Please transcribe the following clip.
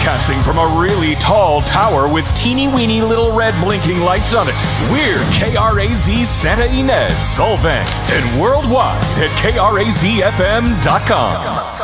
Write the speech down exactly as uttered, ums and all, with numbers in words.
Broadcasting from a really tall tower with teeny weeny little red blinking lights on it. We're K R A Z Santa Ynez, Solvang, and worldwide at K R A Z F M dot com.